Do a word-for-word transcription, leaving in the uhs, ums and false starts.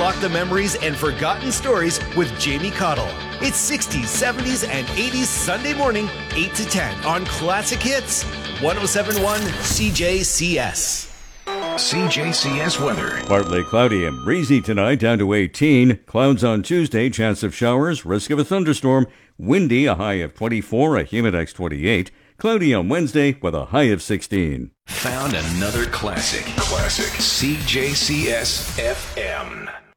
unlock the memories and forgotten stories with Jamie Cottle. It's sixties, seventies, and eighties Sunday morning, eight to ten on Classic Hits, one oh seven point one C J C S. C J C S weather. Partly cloudy and breezy tonight, down to eighteen. Clouds on Tuesday, chance of showers, risk of a thunderstorm. Windy, a high of twenty-four, a humidex twenty-eight. Cloudy on Wednesday with a high of sixteen. Found another classic. Classic. C J C S F M.